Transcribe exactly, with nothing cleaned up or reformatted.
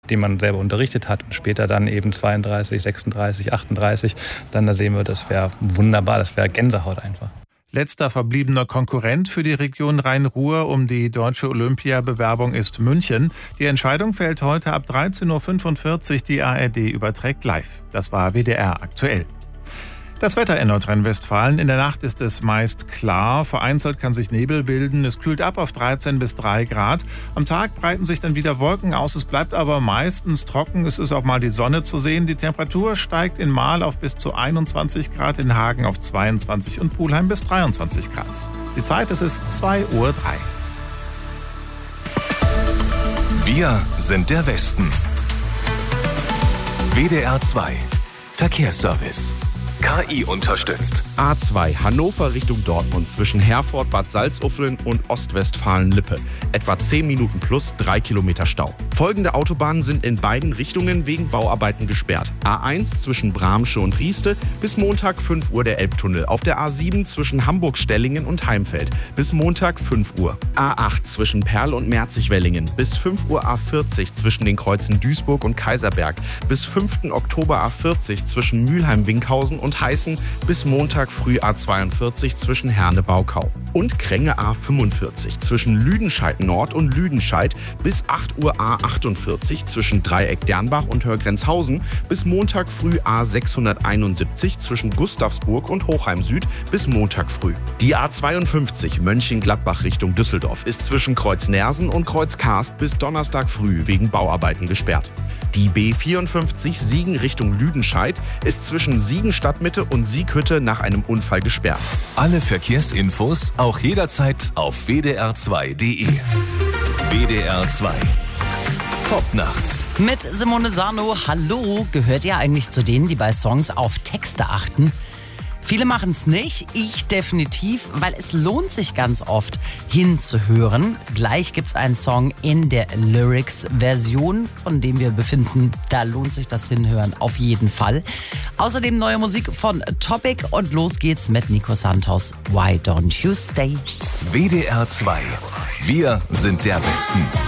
den man selber unterrichtet hat und später dann eben zweiunddreißig, sechsunddreißig, achtunddreißig, dann da sehen wir, das wäre wunderbar, das wäre Gänsehaut einfach. Letzter verbliebener Konkurrent für die Region Rhein-Ruhr um die deutsche Olympiabewerbung ist München. Die Entscheidung fällt heute ab dreizehn Uhr fünfundvierzig. Die A R D überträgt live. Das war W D R aktuell. Das Wetter in Nordrhein-Westfalen. In der Nacht ist es meist klar. Vereinzelt kann sich Nebel bilden. Es kühlt ab auf dreizehn bis drei Grad. Am Tag breiten sich dann wieder Wolken aus. Es bleibt aber meistens trocken. Es ist auch mal die Sonne zu sehen. Die Temperatur steigt in Marl auf bis zu einundzwanzig Grad, in Hagen auf zweiundzwanzig und Pulheim bis dreiundzwanzig Grad. Die Zeit, es ist zwei Uhr drei. Wir sind der Westen. W D R zwei Verkehrsservice. K I unterstützt. A zwei Hannover Richtung Dortmund zwischen Herford, Bad Salzuflen und Ostwestfalen-Lippe. Etwa zehn Minuten plus drei Kilometer Stau. Folgende Autobahnen sind in beiden Richtungen wegen Bauarbeiten gesperrt. A eins zwischen Bramsche und Rieste bis Montag fünf Uhr der Elbtunnel. Auf der A sieben zwischen Hamburg-Stellingen und Heimfeld bis Montag fünf Uhr. A acht zwischen Perl und Merzig-Wellingen bis fünf Uhr A vierzig zwischen den Kreuzen Duisburg und Kaiserberg. Bis fünften Oktober A vierzig zwischen Mülheim-Winkhausen und Heißen bis Montag früh A zweiundvierzig zwischen Herne-Baukau. Und Kränge A fünfundvierzig zwischen Lüdenscheid Nord und Lüdenscheid bis acht Uhr A achtundvierzig zwischen Dreieck Dernbach und Hörgrenzhausen bis Montag früh A sechshunderteinundsiebzig zwischen Gustavsburg und Hochheim Süd bis Montag früh. Die A zweiundfünfzig Mönchengladbach Richtung Düsseldorf ist zwischen Kreuz Nersen und Kreuz Karst bis Donnerstag früh wegen Bauarbeiten gesperrt. Die B vierundfünfzig Siegen Richtung Lüdenscheid ist zwischen Siegen Stadtmitte und Sieghütte nach einem Unfall gesperrt. Alle Verkehrsinfos auch jederzeit auf w d r zwei punkt d e. W D R zwei Popnacht. Mit Simone Sano. Hallo, gehört ihr eigentlich zu denen, die bei Songs auf Texte achten? Viele machen es nicht, ich definitiv, weil es lohnt sich ganz oft hinzuhören. Gleich gibt es einen Song in der Lyrics-Version, von dem wir befinden, da lohnt sich das Hinhören auf jeden Fall. Außerdem neue Musik von Topic und los geht's mit Nico Santos. Why Don't You Stay? W D R zwei. Wir sind der Westen.